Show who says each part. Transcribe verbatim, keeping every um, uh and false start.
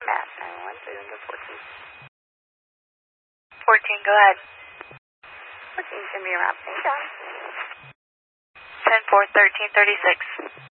Speaker 1: at nine one three under fourteen.
Speaker 2: fourteen, go ahead.
Speaker 1: fourteen, send me around Saint John.
Speaker 2: ten four, thirteen thirty-six.